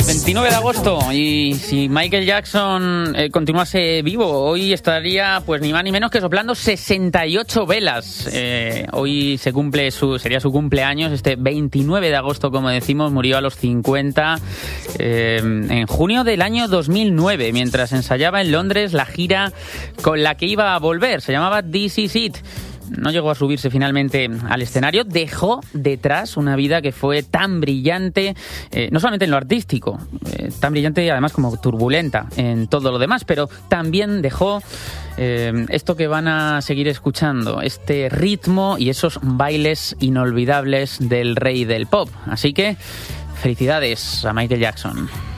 29 de agosto, y si Michael Jackson continuase vivo, hoy estaría pues ni más ni menos que soplando 68 velas. Hoy sería su cumpleaños, este 29 de agosto, como decimos. Murió a los 50 en junio del año 2009, mientras ensayaba en Londres la gira con la que iba a volver. Se llamaba This Is It. No llegó a subirse finalmente al escenario, dejó detrás una vida que fue tan brillante, no solamente en lo artístico, tan brillante además como turbulenta en todo lo demás, pero también dejó esto que van a seguir escuchando, este ritmo y esos bailes inolvidables del rey del pop. Así que felicidades a Michael Jackson.